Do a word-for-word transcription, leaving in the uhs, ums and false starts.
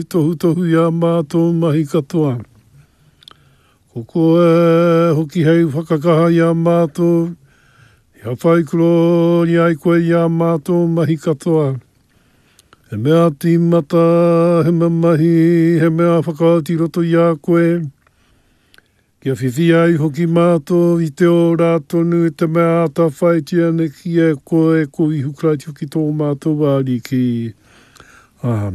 Tohu tohu ia mātou mahi katoa. Ko koe hoki hei whakakaha ia mātou. Ia whai kuro ni ai koe ia mātou mahi katoa. He mea tīmata, he mea mahi, he mea whakaoti roto ia koe. Kia whiwhi ai hoki mātou i te ora tonu te mea ata whaitia ne ki e koe ko i hukraiti hoki tō mātou wāriki. Aha.